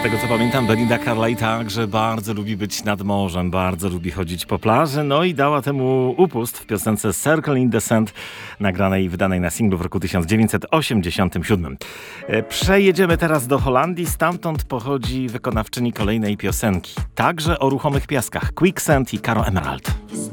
tego co pamiętam, Belinda Carlisle także bardzo lubi być nad morzem, bardzo lubi chodzić po plaży, no i dała temu upust w piosence Circle in the Sand, nagranej i wydanej na singlu w roku 1987. Przejedziemy teraz do Holandii, stamtąd pochodzi wykonawczyni kolejnej piosenki, także o ruchomych piaskach, Quicksand i Caro Emerald.